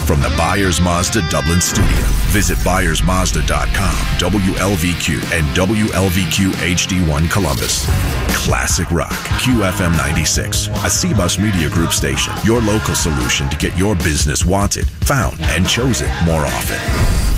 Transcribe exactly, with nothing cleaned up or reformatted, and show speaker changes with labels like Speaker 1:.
Speaker 1: From the Byers Mazda Dublin studio, visit byers mazda dot com, W L V Q, and W L V Q H D one Columbus. Classic Rock, Q F M ninety-six, a C B U S Media Group station, your local solution to get your business wanted, found, and chosen more often.